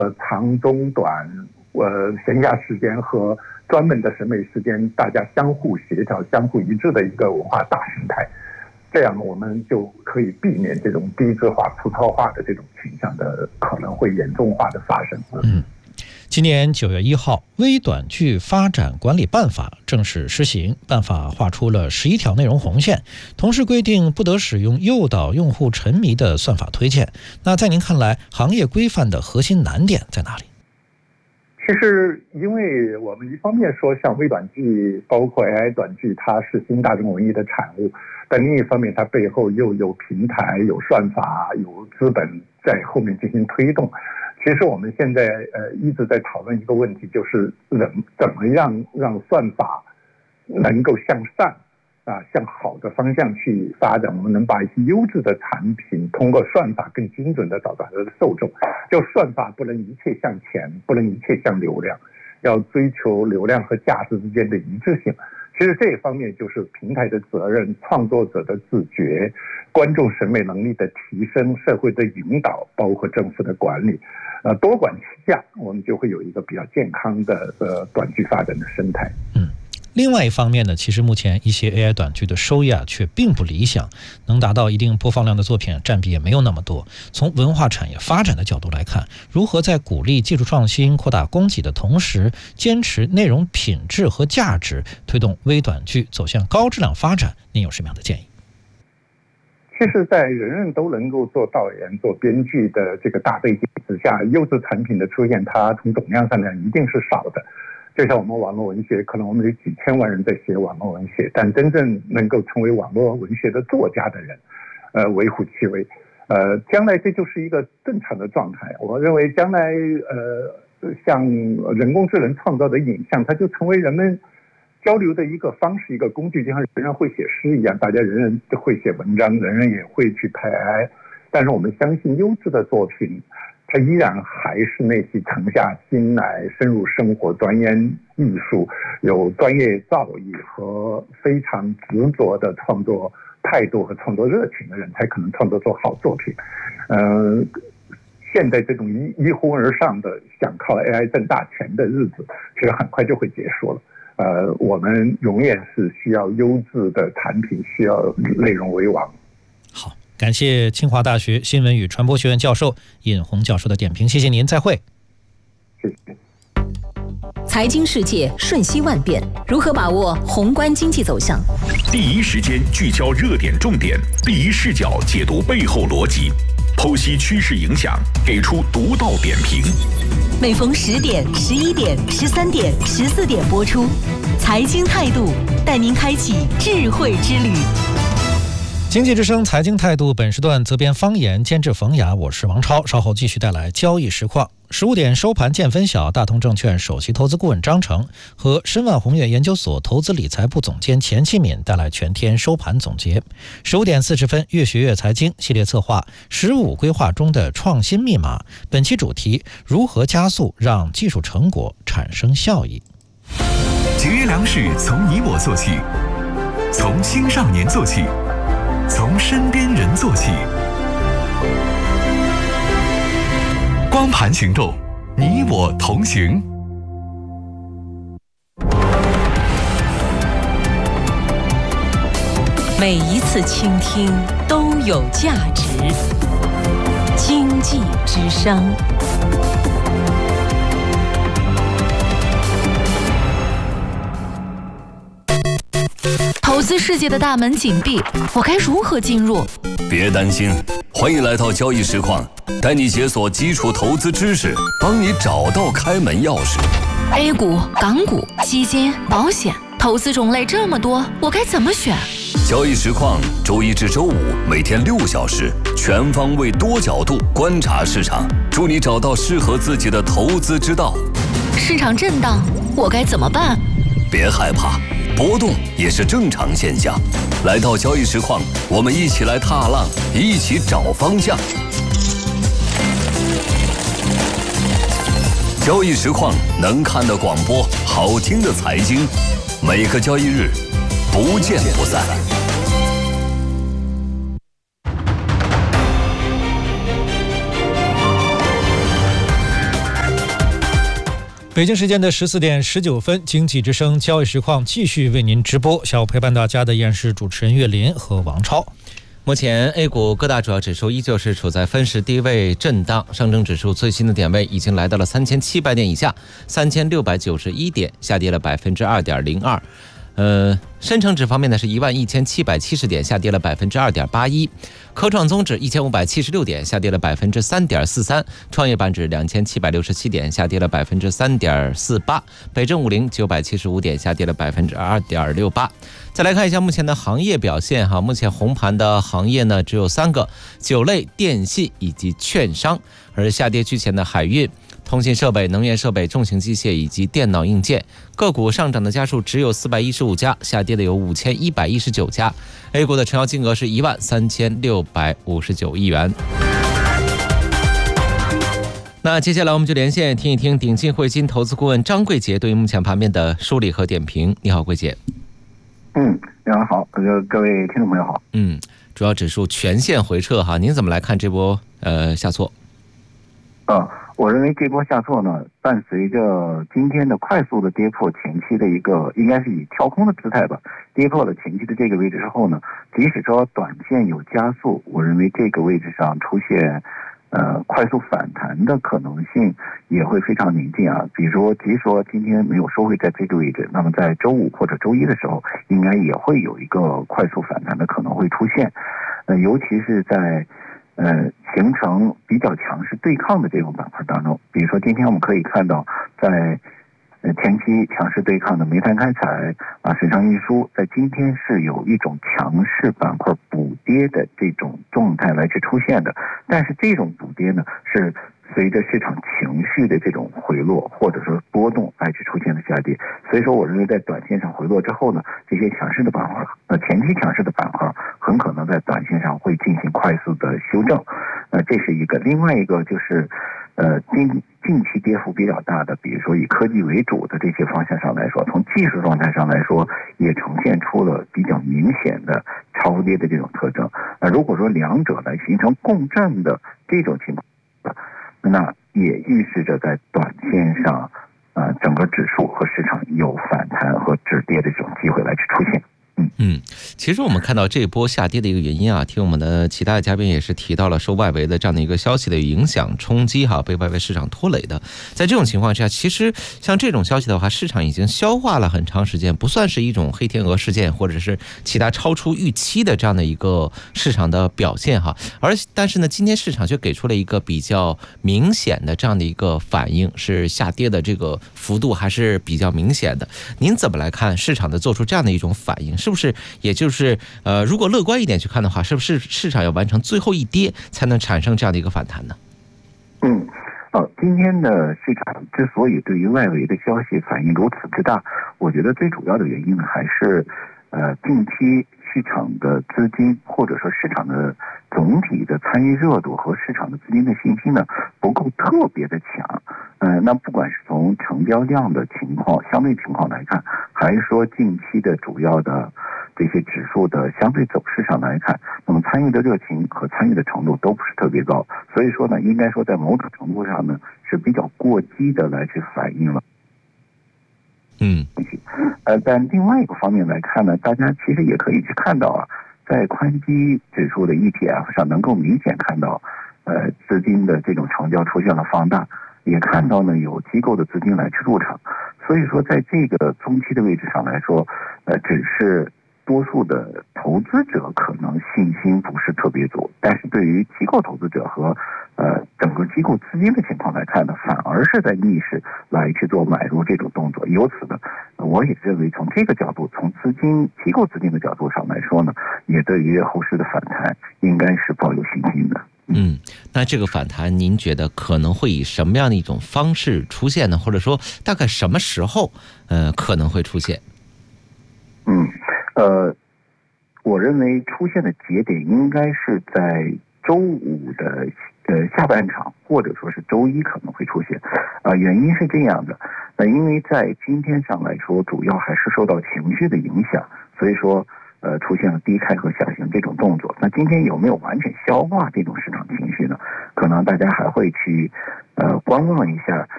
长中短闲暇时间和专门的审美时间大家相互协调相互一致的一个文化大生态，这样我们就可以避免这种低质化粗糙化的这种倾向的可能会严重化的发生。 今年9月1号，微短剧发展管理办法正式施行，办法划出了11条内容红线，同时规定不得使用诱导用户沉迷的算法推荐。那在您看来，行业规范的核心难点在哪里？ 其实，因为我们一方面说，像微短剧，包括 AI 短剧，它是新大众文艺的产物，但另一方面，它背后又有平台、有算法、有资本在后面进行推动。其实我们现在一直在讨论一个问题，就是怎么样让算法能够向上向好的方向去发展，我们能把一些优质的产品通过算法更精准的找到它的受众。就算法不能一切向钱，不能一切向流量，要追求流量和价值之间的一致性。其实这一方面就是平台的责任、创作者的自觉、观众审美能力的提升、社会的引导，包括政府的管理，多管齐下，我们就会有一个比较健康的短剧发展的生态。 另外一方面呢，其实目前一些 AI 短剧的收益却并不理想，能达到一定播放量的作品占比也没有那么多。从文化产业发展的角度来看，如何在鼓励技术创新、扩大供给的同时，坚持内容品质和价值，推动微短剧走向高质量发展，您有什么样的建议？ 其实在人人都能够做导演、做编剧的这个大背景之下，优质产品的出现，它从总量上讲一定是少的。就像我们网络文学，可能我们有几千万人在写网络文学，但真正能够成为网络文学的作家的人，微乎其微。将来这就是一个正常的状态。我认为将来像人工智能创造的影像，它就成为人们交流的一个方式、一个工具，就像人人会写诗一样，大家人人都会写文章，人人也会去拍 AI。但是我们相信优质的作品，它依然还是那些沉下心来、深入生活、钻研艺术、有专业造诣和非常执着的创作态度和创作热情的人才可能创作出好作品。现在这种一哄而上的想靠 AI 挣大钱的日子，其实很快就会结束了。我们永远是需要优质的产品，需要内容为王。 好，感谢清华大学新闻与传播学院教授尹红教授的点评，谢谢您，再会。 谢谢。 财经世界瞬息万变，如何把握宏观经济走向？ 第一时间聚焦热点重点，第一视角解读背后逻辑，剖析趋势影响，给出独到点评。 每逢10点、11点、13点、14点播出，财经态度带您开启智慧之旅。 经济之声财经态度，本时段责编方言，监制冯雅，我是王超，稍后继续带来交易实况。15点收盘见分晓，大同证券首席投资顾问张成和申万宏远研究所投资理财部总监钱启敏带来全天收盘总结。15点40分，越学越财经系列策划15规划中的创新密码，本期主题：如何加速让技术成果产生效益。 节约粮食从你我做起，从青少年做起，从身边人做起。光盘行动，你我同行。 每一次倾听都有价值。经济之声。投资世界的大门紧闭，我该如何进入？ 别担心，欢迎来到交易实况，带你解锁基础投资知识，帮你找到开门钥匙。 A 股、港股、基金、保险，投资种类这么多，我该怎么选？ 交易实况，周一至周五每天6小时，全方位多角度观察市场，助你找到适合自己的投资之道。 市场震荡，我该怎么办？ 别害怕，波动也是正常现象。来到交易实况，我们一起来踏浪，一起找方向。交易实况，能看的广播，好听的财经，每个交易日不见不散。 北京时间的14点19分，经济之声交易实况继续为您直播。下午陪伴大家的依然是主持人岳林和王超。 目前 A 股各大主要指数依旧是处在分时低位震荡，上证指数最新的点位已经来到了3700点以下，3691点，下跌了2.02%。深成指方面呢是11770点，下跌了2.81%。科创综指1576点，下跌了3.43%。创业板指2767点，下跌了3.48%。北证50 975点，下跌了2.68%。再来看一下目前的行业表现哈，目前红盘的行业呢只有3个：酒类、电信以及券商，而下跌居前的海运、通信设备、能源设备、重型机械以及电脑硬件。个股上涨的家数只有415家，下跌的有5119家。A 股的成交金额是13659亿元。那接下来我们就连线听一听鼎进汇金投资顾问张桂杰对于目前盘面的梳理和点评。你好，桂杰。 你好，各位听众朋友好。 主要指数全线回撤哈，您怎么来看这波下挫？ 我认为这波下挫呢，伴随着今天的快速的跌破前期的一个，应该是以跳空的姿态吧，跌破了前期的这个位置之后呢，即使说短线有加速，我认为这个位置上出现快速反弹的可能性也会非常临近啊。比如说，即使说今天没有收回在这个位置，那么在周五或者周一的时候，应该也会有一个快速反弹的可能会出现。尤其是在形成比较强势对抗的这种板块当中，比如说今天我们可以看到，在前期强势对抗的煤炭开采水上运输，在今天是有一种强势板块补跌的这种状态来去出现的，但是这种补跌呢是随着市场情绪的这种回落或者说波动来去出现的下跌，所以说我认为在短线上回落之后呢，这些强势的板块前期强势的板块很可能在短线上会进行快速的修正，这是一个。另外一个就是近期跌幅比较大的，比如说以科技为主的这些方向上来说，从技术状态上来说也呈现出了比较明显的超跌的这种特征。如果说两者来形成共振的这种情况，那也预示着在短线上整个指数和市场有反弹和止跌的这种机会来去出现。 其实我们看到这波下跌的一个原因啊，听我们的其他的嘉宾也是提到了受外围的这样的一个消息的影响冲击哈，被外围市场拖累的。在这种情况下，其实像这种消息的话，市场已经消化了很长时间，不算是一种黑天鹅事件或者是其他超出预期的这样的一个市场的表现哈。但是呢，今天市场却给出了一个比较明显的这样的一个反应，是下跌的这个幅度还是比较明显的。您怎么来看市场的做出这样的一种反应？是不是也就是如果乐观一点去看的话，是不是市场要完成最后一跌才能产生这样的一个反弹呢？ 今天的市场之所以对于外围的消息反应如此之大，我觉得最主要的原因呢，还是近期市场的资金或者说市场的总体的参与热度和市场的资金的信心呢不够特别的强。那不管是从成交量的情况、相对情况来看，还是说近期的主要的这些指数的相对走势上来看，那么参与的热情和参与的程度都不是特别高，所以说呢，应该说在某种程度上呢是比较过激的来去反映了。但另外一个方面来看呢，大家其实也可以去看到啊，在宽基指数的 ETF 上能够明显看到资金的这种成交出现了放大，也看到呢有机构的资金来去入场，所以说在这个中期的位置上来说，只是多数的投资者可能信心不是特别足，但是对于机构投资者和整个机构资金的情况来看呢，反而是在逆势来去做买入这种动作。由此呢，我也认为从这个角度，从机构资金的角度上来说呢，也对于后市的反弹应该是抱有信心的。 那这个反弹您觉得可能会以什么样的一种方式出现呢？或者说大概什么时候可能会出现？ 我认为出现的节点应该是在周五的下半场，或者说是周一可能会出现。原因是这样的，因为在今天上来说，主要还是受到情绪的影响，所以说出现了低开和下行这种动作。那今天有没有完全消化这种市场情绪呢？可能大家还会去观望一下